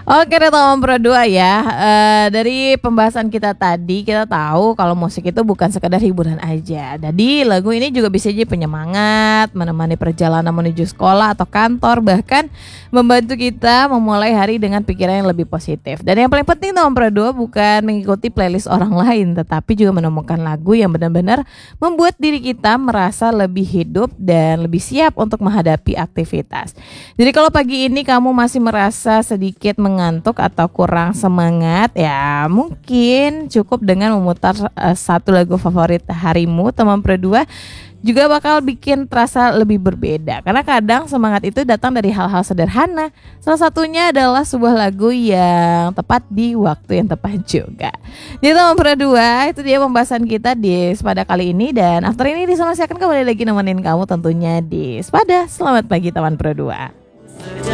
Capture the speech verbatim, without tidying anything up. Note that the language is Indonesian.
Oke deh teman Pro dua ya, eee, dari pembahasan kita tadi, kita tahu kalau musik itu bukan sekedar hiburan aja. Jadi lagu ini juga bisa jadi penyemangat, menemani perjalanan menuju sekolah atau kantor, bahkan membantu kita memulai hari dengan pikiran yang lebih positif. Dan yang paling penting teman Pro dua bukan mengikuti playlist orang lain, tetapi juga menemukan lagu yang benar-benar membuat diri kita merasa lebih hidup dan lebih siap untuk menghadapi aktivitas. Jadi kalau pagi ini kamu masih merasa sedikit mengantuk atau kurang semangat, ya mungkin cukup dengan memutar uh, satu lagu favorit harimu teman Pro dua juga bakal bikin terasa lebih berbeda. Karena kadang semangat itu datang dari hal-hal sederhana. Salah satunya adalah sebuah lagu yang tepat di waktu yang tepat juga. Jadi teman Pro dua, itu dia pembahasan kita di Sepada kali ini. Dan after ini Risa masih akan kembali lagi nemenin kamu tentunya di Sepada. Selamat pagi teman Pro dua.